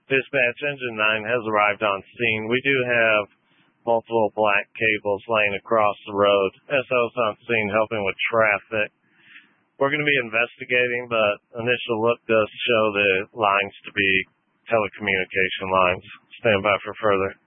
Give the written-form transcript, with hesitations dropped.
Dispatch, Engine 9 has arrived on scene. We do have multiple black cables laying across the road. SO's on scene helping with traffic. We're going to be investigating, but initial look does show the lines to be telecommunication lines. Stand by for further.